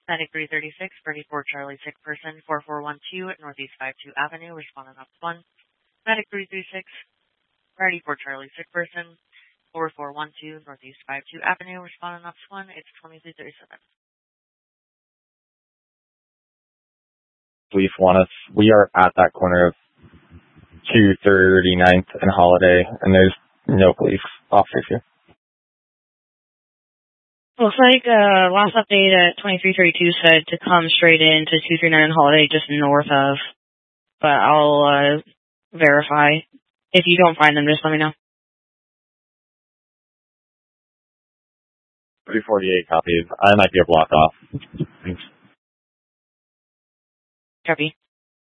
Medic 336, 34 Charlie, sick person, 4412 at Northeast 52 Avenue, responding up 1. Medic 336, 34 Charlie, sick person, 4412 Northeast 52 Avenue, responding up 1. It's 2337. Police want us. We are at that corner of 239th and Holiday, and there's no police officers here. Looks like last update at 2332 said to come straight in to 239 Holiday, just north of. But I'll verify. If you don't find them, just let me know. 348 copies. I might be a block off. Thanks. Copy.